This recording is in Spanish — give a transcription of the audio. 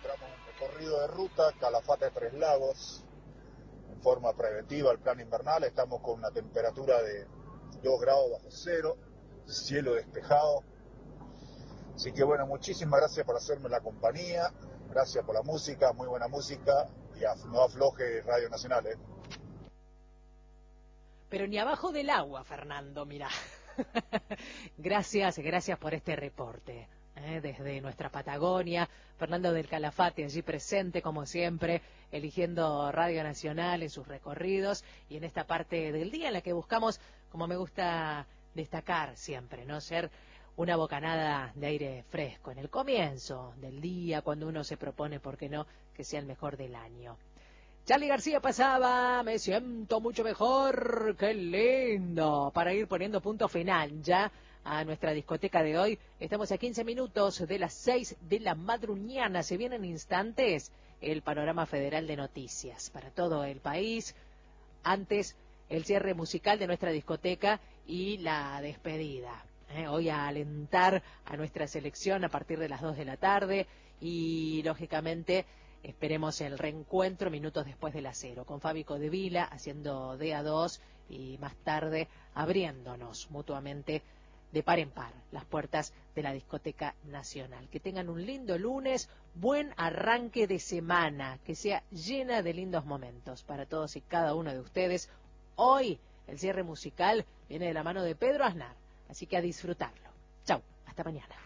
entramos en un recorrido de ruta, Calafate Tres Lagos, en forma preventiva al plan invernal. Estamos con una temperatura de 2 grados bajo cero, cielo despejado. Así que bueno, muchísimas gracias por hacerme la compañía, gracias por la música, muy buena música, y no afloje Radio Nacional, ¿eh? Pero ni abajo del agua, Fernando, mirá. Gracias por este reporte. Desde nuestra Patagonia, Fernando del Calafate allí presente como siempre, eligiendo Radio Nacional en sus recorridos y en esta parte del día en la que buscamos, como me gusta destacar siempre, no ser una bocanada de aire fresco en el comienzo del día, cuando uno se propone, ¿por qué no?, que sea el mejor del año. Charly García pasaba, me siento mucho mejor, qué lindo, para ir poniendo punto final ya a nuestra discoteca de hoy. Estamos a 15 minutos de las 6 de la madruñana, se vienen instantes el panorama federal de noticias para todo el país. Antes, el cierre musical de nuestra discoteca y la despedida. Hoy a alentar a nuestra selección a partir de las 2 de la tarde y, lógicamente, esperemos el reencuentro minutos después de las 0, con Fabi Codevila haciendo de a 2 y más tarde abriéndonos mutuamente de par en par las puertas de la Discoteca Nacional. Que tengan un lindo lunes, buen arranque de semana, que sea llena de lindos momentos para todos y cada uno de ustedes. Hoy el cierre musical viene de la mano de Pedro Aznar, así que a disfrutarlo. Chau, hasta mañana.